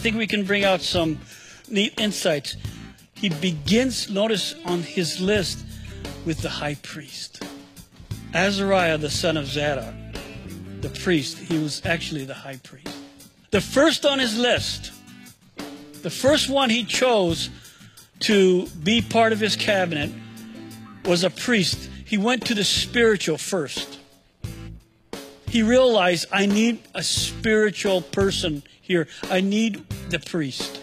think we can bring out some neat insights. He begins, notice on his list, with the high priest. Azariah, the son of Zadok, the priest, he was actually the high priest. The first on his list, the first one he chose to be part of his cabinet was a priest. He went to the spiritual first. He realized, I need a spiritual person here. I need the priest.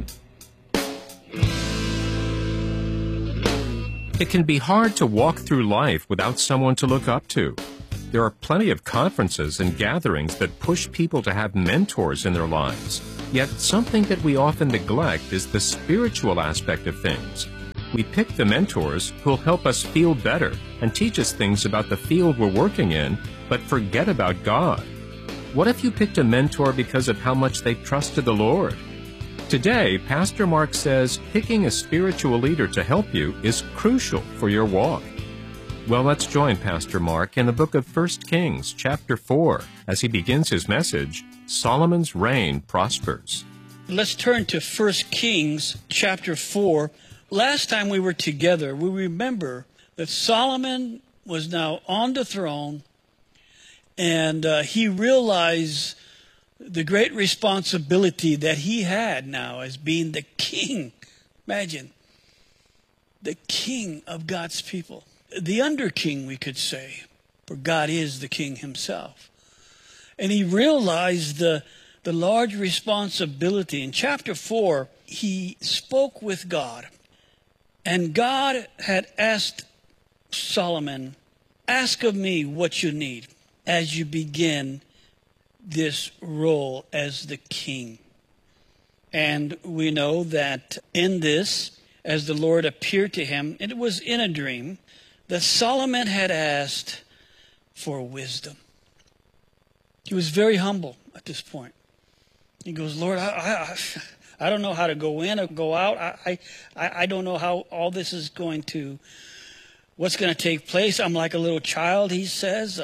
It can be hard to walk through life without someone to look up to. There are plenty of conferences and gatherings that push people to have mentors in their lives. Yet something that we often neglect is the spiritual aspect of things. We pick the mentors who'll help us feel better and teach us things about the field we're working in, but forget about God. What if you picked a mentor because of how much they trusted the Lord? Today, Pastor Mark says picking a spiritual leader to help you is crucial for your walk. Well, let's join Pastor Mark in the book of 1 Kings, chapter 4, as he begins his message, Solomon's Reign Prospers. Let's turn to 1 Kings, chapter 4. Last time we were together, we remember that Solomon was now on the throne, and he realized the great responsibility that he had now as being the king. Imagine, the king of God's people. The under king, we could say, for God is the king himself. And he realized the large responsibility. In chapter 4, he spoke with God. And God had asked Solomon, ask of me what you need as you begin this role as the king. And we know that in this, as the Lord appeared to him, and it was in a dream, that Solomon had asked for wisdom. He was very humble at this point. He goes, Lord, I don't know how to go in or go out. I don't know how all this is going to, what's going to take place. I'm like a little child, he says.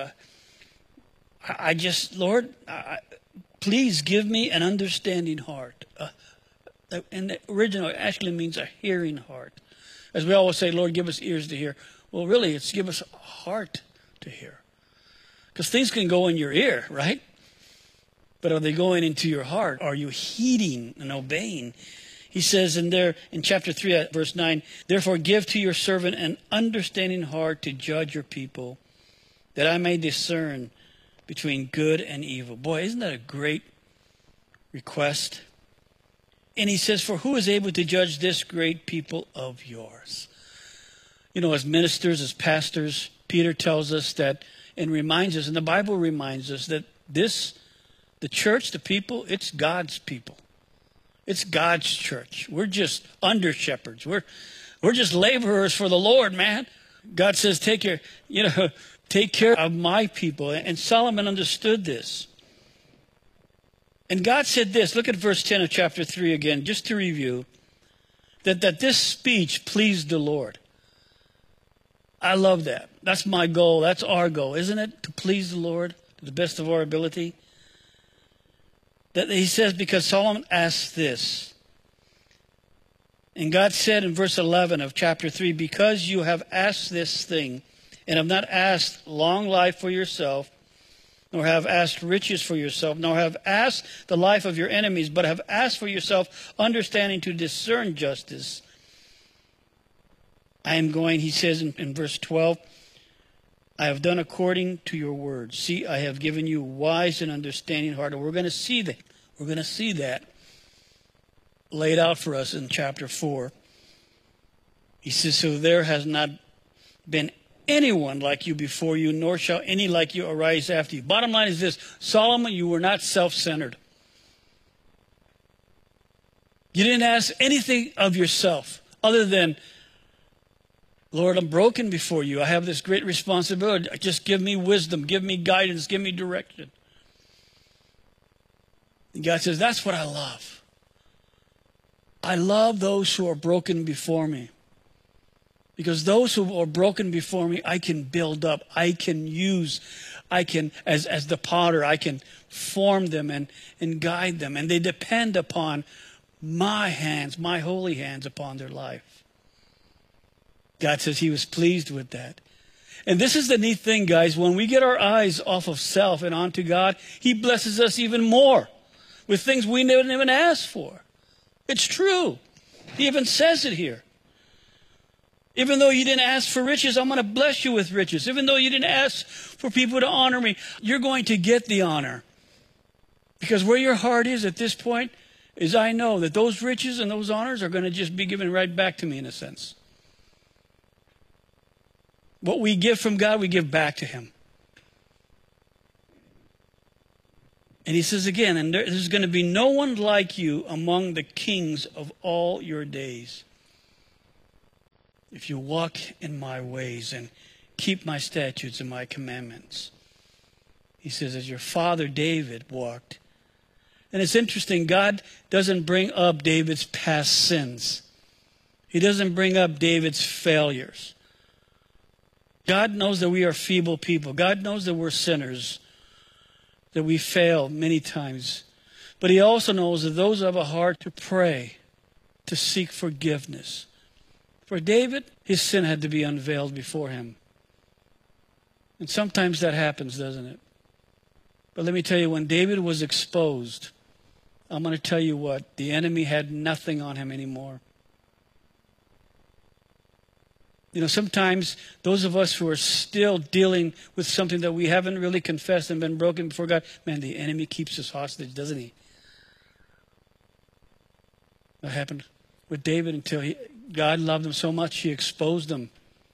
Lord, please give me an understanding heart. And the original actually means a hearing heart. As we always say, Lord, give us ears to hear. Well, really, it's give us a heart to hear. Because things can go in your ear, right? But are they going into your heart? Are you heeding and obeying? He says in chapter 3, verse 9, therefore give to your servant an understanding heart to judge your people, that I may discern between good and evil. Boy, isn't that a great request? And he says, for who is able to judge this great people of yours? You know, as ministers, as pastors, Peter tells us that, and reminds us, and the Bible reminds us that the church, the people, it's God's people. It's God's church. We're just under shepherds. We're just laborers for the Lord, man. God says, take care of my people. And Solomon understood this. And God said this, look at verse 10 of chapter 3 again, just to review, that this speech pleased the Lord. I love that. That's my goal. That's our goal, isn't it? To please the Lord to the best of our ability. That he says, because Solomon asked this. And God said in verse 11 of chapter 3, because you have asked this thing, and have not asked long life for yourself, nor have asked riches for yourself, nor have asked the life of your enemies, but have asked for yourself understanding to discern justice. I am going, he says in verse 12, I have done according to your words. See, I have given you wise and understanding heart. And we're going to see that. We're going to see that laid out for us in chapter 4. He says, so there has not been anyone like you before you, nor shall any like you arise after you. Bottom line is this, Solomon, you were not self-centered. You didn't ask anything of yourself other than, Lord, I'm broken before you. I have this great responsibility. Just give me wisdom, give me guidance, give me direction. And God says, that's what I love. I love those who are broken before me. Because those who are broken before me, I can build up. I can use, as the potter, I can form them and guide them. And they depend upon my hands, my holy hands upon their life. God says he was pleased with that. And this is the neat thing, guys. When we get our eyes off of self and onto God, he blesses us even more with things we didn't even ask for. It's true. He even says it here. Even though you didn't ask for riches, I'm going to bless you with riches. Even though you didn't ask for people to honor me, you're going to get the honor. Because where your heart is at this point is I know that those riches and those honors are going to just be given right back to me in a sense. What we give from God, we give back to him. And he says again, and there's going to be no one like you among the kings of all your days. If you walk in my ways and keep my statutes and my commandments. He says, as your father David walked. And it's interesting, God doesn't bring up David's past sins. He doesn't bring up David's failures. God knows that we are feeble people. God knows that we're sinners, that we fail many times. But he also knows that those who have a heart to pray, to seek forgiveness. For David, his sin had to be unveiled before him. And sometimes that happens, doesn't it? But let me tell you, when David was exposed, I'm going to tell you what, the enemy had nothing on him anymore. You know, sometimes those of us who are still dealing with something that we haven't really confessed and been broken before God, man, the enemy keeps us hostage, doesn't he? That happened with David until God loved him so much, he exposed him.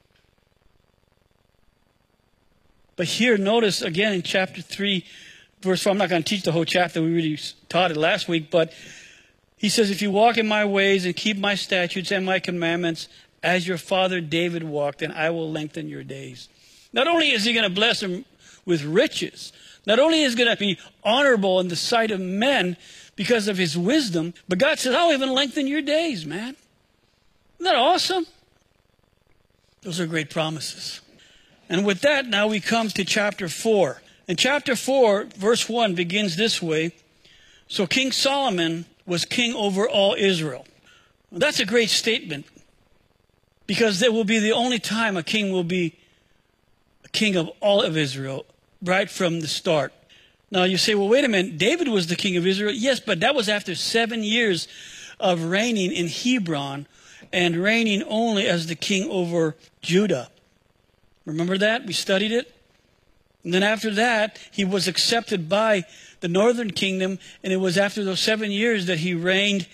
But here, notice again in chapter 3, verse 4, I'm not going to teach the whole chapter, we really taught it last week, but he says, if you walk in my ways and keep my statutes and my commandments, as your father David walked, and I will lengthen your days. Not only is he going to bless him with riches, not only is he going to be honorable in the sight of men because of his wisdom, but God says, I'll even lengthen your days, man. Isn't that awesome? Those are great promises. And with that, now we come to chapter 4. And chapter 4, verse 1 begins this way. So King Solomon was king over all Israel. Well, that's a great statement. Because there will be the only time a king will be a king of all of Israel, right from the start. Now you say, well, wait a minute, David was the king of Israel. Yes, but that was after 7 years of reigning in Hebron and reigning only as the king over Judah. Remember that? We studied it. And then after that, he was accepted by the northern kingdom, and it was after those 7 years that he reigned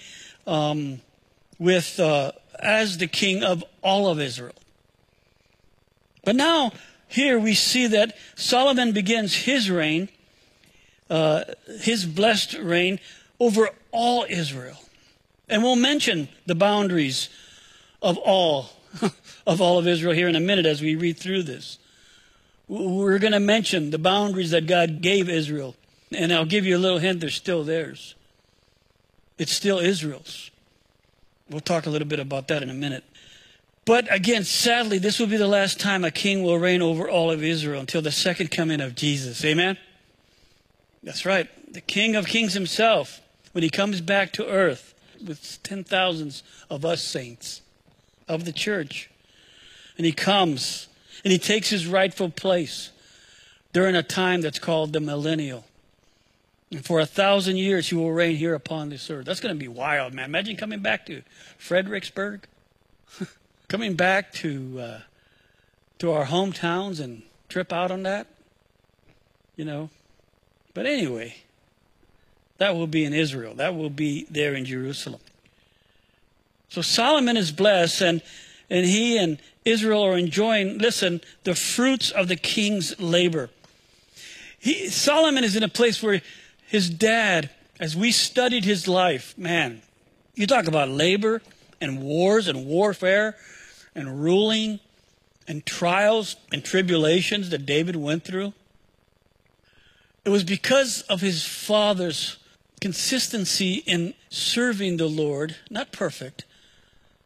as the king of all of Israel. But now, here we see that Solomon begins his reign, his blessed reign, over all Israel. And we'll mention the boundaries of all of Israel here in a minute as we read through this. We're going to mention the boundaries that God gave Israel. And I'll give you a little hint, they're still theirs. It's still Israel's. We'll talk a little bit about that in a minute. But again, sadly, this will be the last time a king will reign over all of Israel until the second coming of Jesus. Amen? That's right. The King of Kings himself, when he comes back to earth with 10,000s of us saints of the church. And he comes and he takes his rightful place during a time that's called the millennial. And for 1,000 years, he will reign here upon this earth. That's going to be wild, man. Imagine coming back to Fredericksburg, coming back to our hometowns and trip out on that, you know. But anyway, that will be in Israel. That will be there in Jerusalem. So Solomon is blessed, and he and Israel are enjoying, listen, the fruits of the king's labor. Solomon is in a place where his dad, as we studied his life, man, you talk about labor and wars and warfare and ruling and trials and tribulations that David went through. It was because of his father's consistency in serving the Lord, not perfect,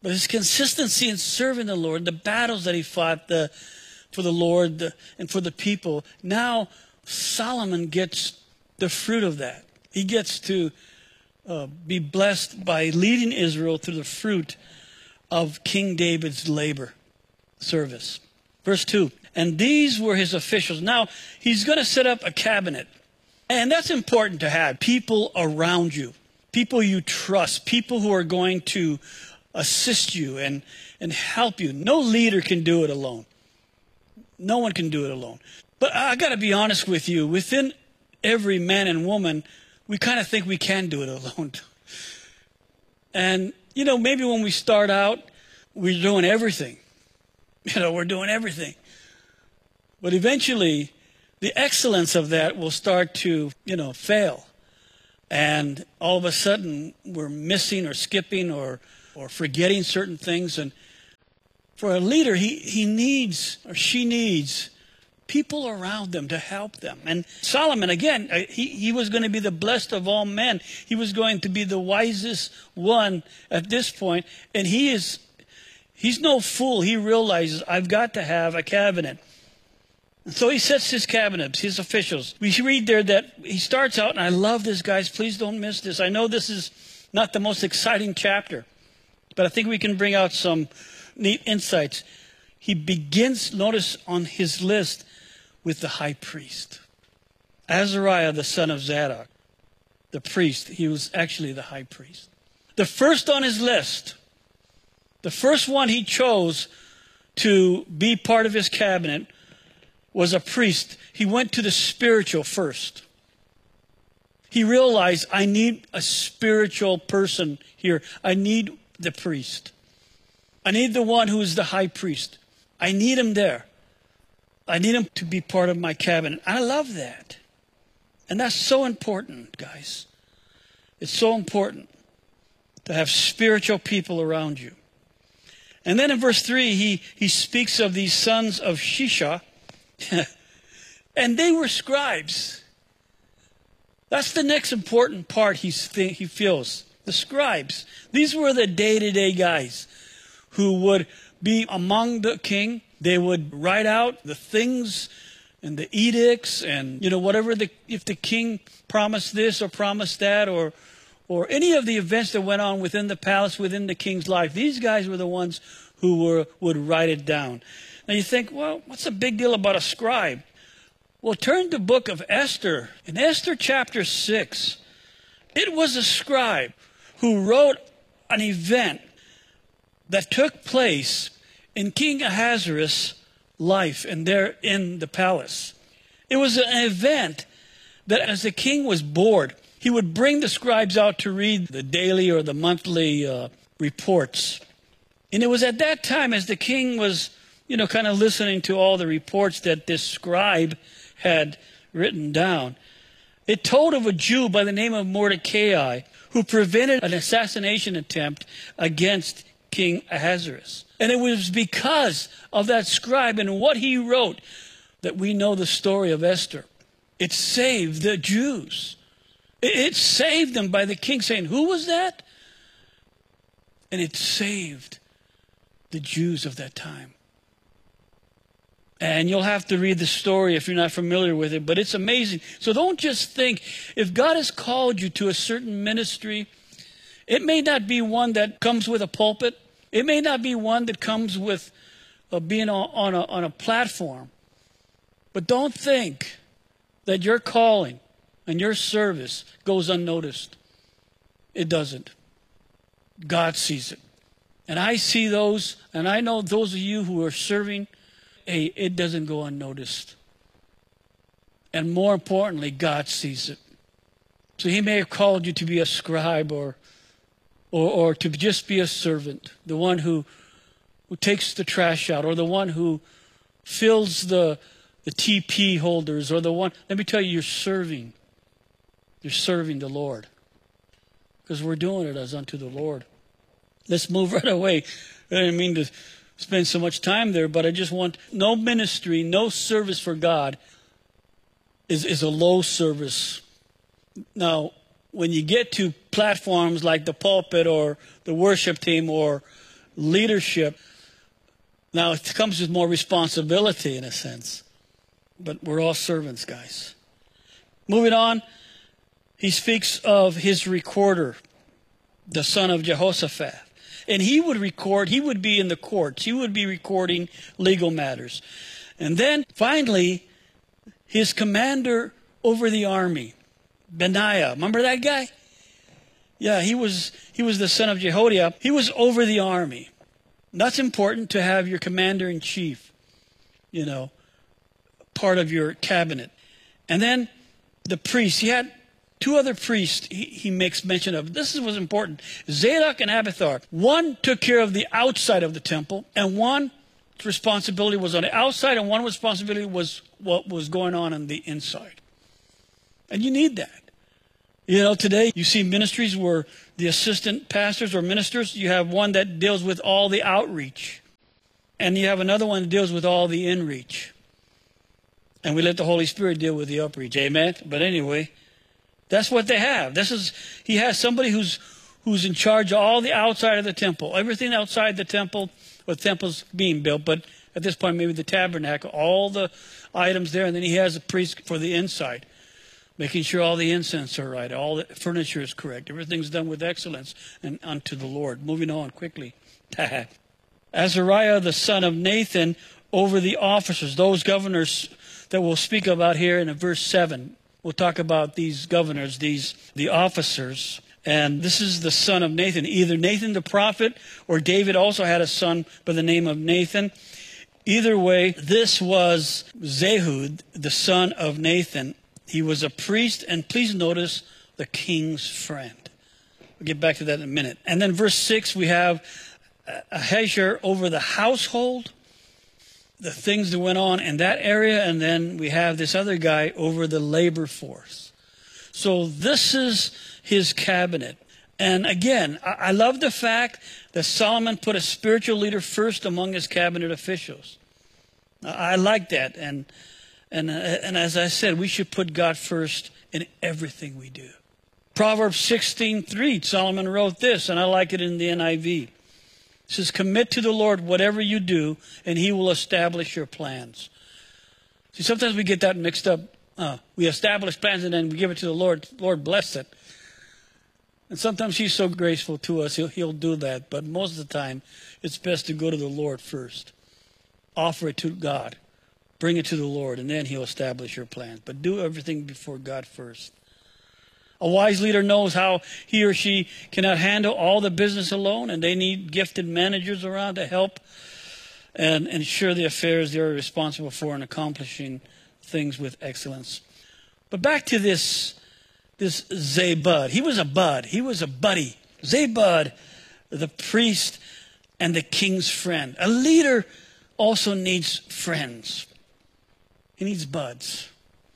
But his consistency in serving the Lord, the battles that he fought for the Lord and for the people, now Solomon gets the fruit of that. He gets to be blessed by leading Israel through the fruit of King David's labor, service. Verse 2, and these were his officials. Now, he's going to set up a cabinet. And that's important to have. People around you. People you trust. People who are going to assist you and help you. No leader can do it alone. No one can do it alone. But I got to be honest with you. Within every man and woman, we kind of think we can do it alone. And, maybe when we start out, we're doing everything. We're doing everything. But eventually, the excellence of that will start to, fail. And all of a sudden, we're missing or skipping or forgetting certain things. And for a leader, he needs or she needs people around them to help them. And Solomon, again, he was going to be the blessed of all men. He was going to be the wisest one at this point. And he's no fool. He realizes, I've got to have a cabinet. And so he sets his cabinet, his officials. We read there that he starts out, and I love this, guys. Please don't miss this. I know this is not the most exciting chapter, but I think we can bring out some neat insights. He begins, notice on his list, with the high priest. Azariah, the son of Zadok, the priest. He was actually the high priest. The first on his list, the first one he chose to be part of his cabinet was a priest. He went to the spiritual first. He realized, I need a spiritual person here. I need the priest. I need the one who is the high priest. I need him there. I need him to be part of my cabinet. I love that. And that's so important, guys. It's so important to have spiritual people around you. And then in verse 3, he speaks of these sons of Shisha. And they were scribes. That's the next important part he feels. The scribes. These were the day-to-day guys who would be among the king. They would write out the things and the edicts and, whatever if the king promised this or promised that or any of the events that went on within the palace, within the king's life. These guys were the ones who would write it down. Now you think, well, what's the big deal about a scribe? Well, turn to the book of Esther. In Esther chapter 6, it was a scribe who wrote an event that took place in King Ahasuerus' life and there in the palace. It was an event that as the king was bored, he would bring the scribes out to read the daily or the monthly reports. And it was at that time as the king was kind of listening to all the reports that this scribe had written down. It told of a Jew by the name of Mordecai who prevented an assassination attempt against King Ahasuerus. And it was because of that scribe and what he wrote that we know the story of Esther. It saved the Jews. It saved them by the king saying, who was that? And it saved the Jews of that time. And you'll have to read the story if you're not familiar with it, but it's amazing. So don't just think, if God has called you to a certain ministry, it may not be one that comes with a pulpit. It may not be one that comes with being on a platform. But don't think that your calling and your service goes unnoticed. It doesn't. God sees it. And I see those, and I know those of you who are serving, it doesn't go unnoticed. And more importantly, God sees it. So he may have called you to be a scribe or to just be a servant, the one who takes the trash out, or the one who fills the TP holders, or the one, let me tell you, you're serving. You're serving the Lord. Because we're doing it as unto the Lord. Let's move right away. I didn't mean to spend so much time there, but I just want, no ministry, no service for God is a low service. Now, when you get to platforms like the pulpit or the worship team or leadership. Now, it comes with more responsibility in a sense, but we're all servants, guys. Moving on, he speaks of his recorder, the son of Jehoshaphat. And he would record, he would be in the courts, he would be recording legal matters. And then, finally, his commander over the army, Benaiah. Remember that guy? Yeah, he was the son of Jehoiada. He was over the army. That's important to have your commander-in-chief, part of your cabinet. And then the priests. He had two other priests he makes mention of. This was important. Zadok and Abiathar. One took care of the outside of the temple, and one responsibility was on the outside, and one responsibility was what was going on the inside. And you need that. Today you see ministries where the assistant pastors or ministers, you have one that deals with all the outreach. And you have another one that deals with all the inreach. And we let the Holy Spirit deal with the upreach. Amen? But anyway, that's what they have. He has somebody who's in charge of all the outside of the temple. Everything outside the temple, the temple's being built. But at this point, maybe the tabernacle, all the items there. And then he has a priest for the inside, making sure all the incense are right, all the furniture is correct. Everything's done with excellence and unto the Lord. Moving on quickly. Azariah, the son of Nathan, over the officers, those governors that we'll speak about here in verse 7. We'll talk about these governors, the officers. And this is the son of Nathan. Either Nathan the prophet or David also had a son by the name of Nathan. Either way, this was Zehud, the son of Nathan. He was a priest, and please notice, the king's friend. We'll get back to that in a minute. And then verse 6, we have Ahijah over the household, the things that went on in that area, and then we have this other guy over the labor force. So this is his cabinet. And again, I love the fact that Solomon put a spiritual leader first among his cabinet officials. I like that. And as I said, we should put God first in everything we do. Proverbs 16:3, Solomon wrote this, and I like it in the NIV. It says, commit to the Lord whatever you do, and he will establish your plans. See, sometimes we get that mixed up. We establish plans and then we give it to the Lord. Lord bless it. And sometimes he's so graceful to us, he'll do that. But most of the time, it's best to go to the Lord first. Offer it to God. Bring it to the Lord, and then he'll establish your plans. But do everything before God first. A wise leader knows how he or she cannot handle all the business alone, and they need gifted managers around to help and ensure the affairs they're responsible for and accomplishing things with excellence. But back to this Zabud. He was a bud. He was a buddy. Zabud, the priest and the king's friend. A leader also needs friends. He needs buds.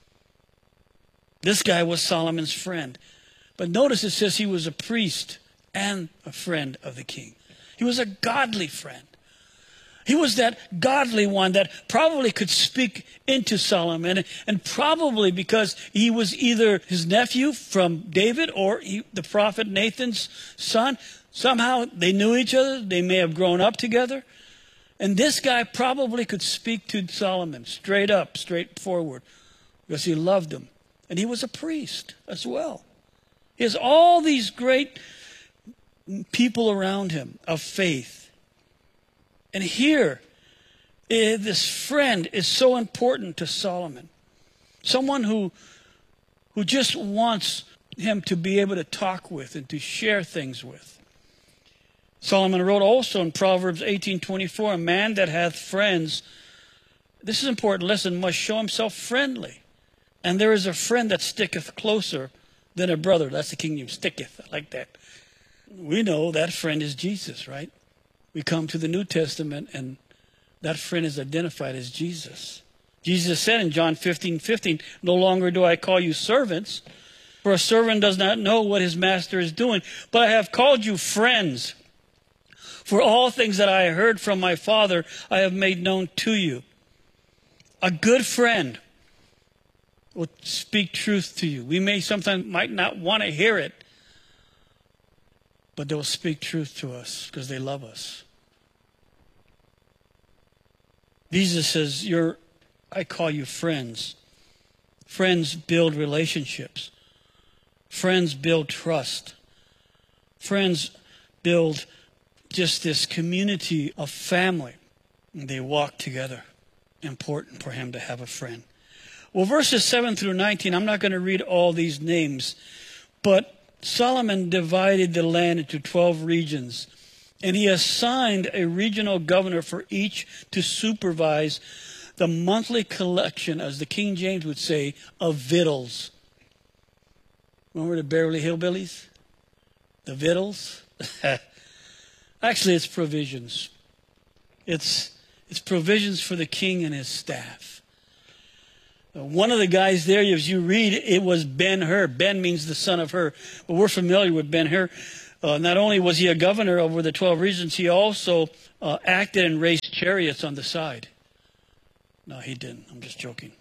This guy was Solomon's friend. But notice it says he was a priest and a friend of the king. He was a godly friend. He was that godly one that probably could speak into Solomon, and probably because he was either his nephew from David or the prophet Nathan's son. Somehow they knew each other. They may have grown up together. And this guy probably could speak to Solomon straight up, straightforward, because he loved him. And he was a priest as well. He has all these great people around him of faith. And here, this friend is so important to Solomon. Someone who just wants him to be able to talk with and to share things with. Solomon wrote also in Proverbs 18:24, a man that hath friends, this is important, listen, must show himself friendly. And there is a friend that sticketh closer than a brother. That's the King James, sticketh. I like that. We know that friend is Jesus, right? We come to the New Testament and that friend is identified as Jesus. Jesus said in John 15:15, no longer do I call you servants, for a servant does not know what his master is doing, but I have called you friends. For all things that I heard from my Father, I have made known to you. A good friend will speak truth to you. We might not want to hear it, but they'll speak truth to us because they love us. Jesus says, I call you friends. Friends build relationships. Friends build trust. Friends build just this community of family. And they walk together. Important for him to have a friend. Well, verses 7 through 19, I'm not going to read all these names, but Solomon divided the land into 12 regions, and he assigned a regional governor for each to supervise the monthly collection, as the King James would say, of victuals. Remember the Beverly Hillbillies? The victuals? Actually, it's provisions. It's provisions for the king and his staff. One of the guys there, as you read, it was Ben-Hur. Ben means the son of Hur. But we're familiar with Ben-Hur. Not only was he a governor over the 12 regions, he also acted and raced chariots on the side. No, he didn't. I'm just joking.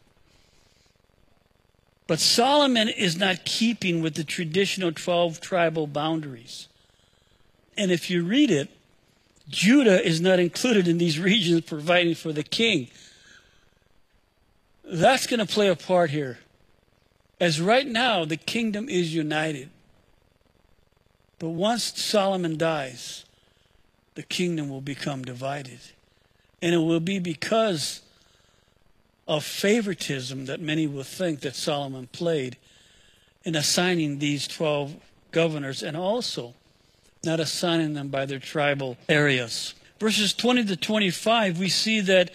But Solomon is not keeping with the traditional 12 tribal boundaries. And if you read it, Judah is not included in these regions providing for the king. That's going to play a part here. As right now, the kingdom is united. But once Solomon dies, the kingdom will become divided. And it will be because of favoritism that many will think that Solomon played in assigning these 12 governors, and also not assigning them by their tribal areas. Verses 20 to 25, we see that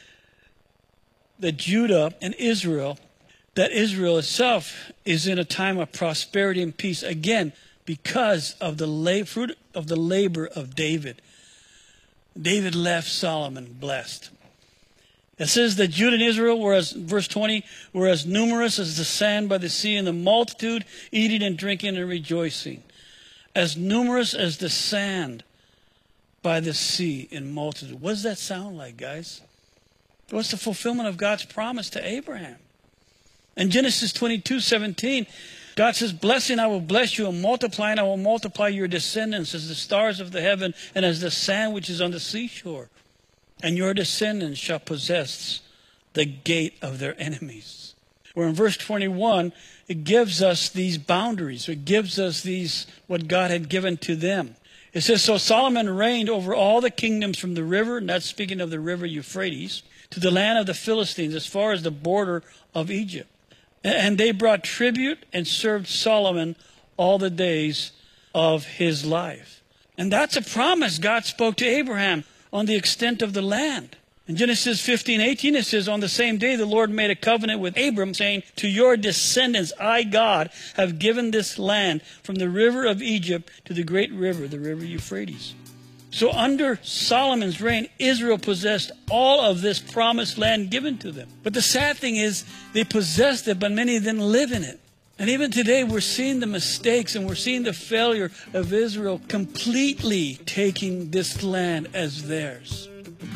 Judah and Israel, that Israel itself is in a time of prosperity and peace, again, because of the fruit of the labor of David. David left Solomon blessed. It says that Judah and Israel were, verse 20, were as numerous as the sand by the sea, and the multitude eating and drinking and rejoicing. As numerous as the sand by the sea in multitude. What does that sound like, guys? What's the fulfillment of God's promise to Abraham? In Genesis 22:17, God says, blessing, I will bless you, and multiplying, I will multiply your descendants as the stars of the heaven and as the sand which is on the seashore. And your descendants shall possess the gate of their enemies. Where in verse 21, it gives us these boundaries. It gives us these, what God had given to them. It says, so Solomon reigned over all the kingdoms from the river, and that's speaking of the river Euphrates, to the land of the Philistines, as far as the border of Egypt. And they brought tribute and served Solomon all the days of his life. And that's a promise God spoke to Abraham on the extent of the land. In Genesis 15:18, it says, on the same day the Lord made a covenant with Abram, saying, to your descendants, I, God, have given this land from the river of Egypt to the great river, the river Euphrates. So under Solomon's reign, Israel possessed all of this promised land given to them. But the sad thing is, they possessed it, but many didn't live in it. And even today, we're seeing the mistakes and we're seeing the failure of Israel completely taking this land as theirs.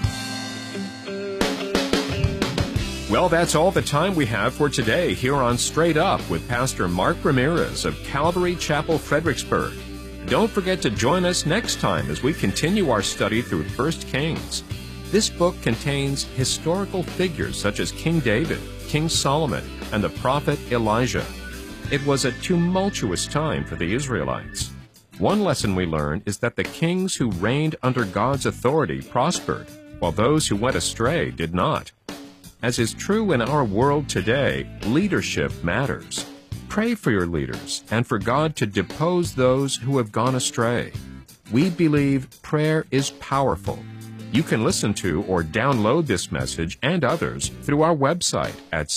Well, that's all the time we have for today here on Straight Up with Pastor Mark Ramirez of Calvary Chapel, Fredericksburg. Don't forget to join us next time as we continue our study through 1 Kings. This book contains historical figures such as King David, King Solomon, and the prophet Elijah. It was a tumultuous time for the Israelites. One lesson we learn is that the kings who reigned under God's authority prospered, while those who went astray did not. As is true in our world today, leadership matters. Pray for your leaders and for God to depose those who have gone astray. We believe prayer is powerful. You can listen to or download this message and others through our website at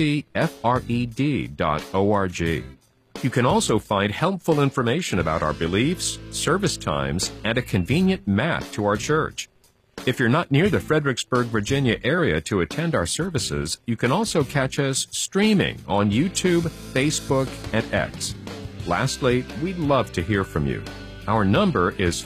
ccfred.org. You can also find helpful information about our beliefs, service times, and a convenient map to our church. If you're not near the Fredericksburg, Virginia area to attend our services, you can also catch us streaming on YouTube, Facebook, and X. Lastly, we'd love to hear from you. Our number is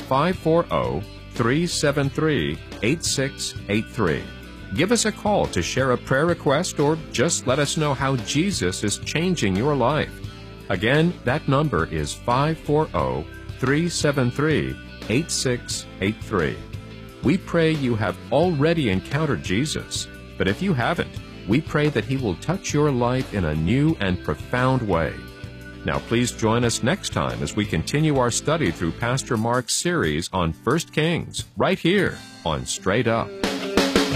540-373-8683. Give us a call to share a prayer request or just let us know how Jesus is changing your life. Again, that number is 540-373-8683. We pray you have already encountered Jesus, but if you haven't, we pray that He will touch your life in a new and profound way. Now please join us next time as we continue our study through Pastor Mark's series on 1 Kings, right here on Straight Up.